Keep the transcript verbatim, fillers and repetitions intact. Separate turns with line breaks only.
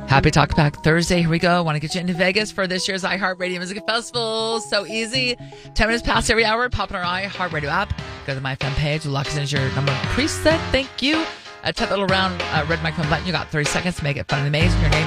Happy Talk Back Thursday. Here we go. Want to get you into Vegas for this year's iHeartRadio Music Festival. So easy. ten minutes past every hour. Pop on our iHeartRadio app. Go to the My Fan page. Lock us in as your number one preset. Thank you. A tap little round uh, red microphone button. You got thirty seconds to make it fun and amazing. Your name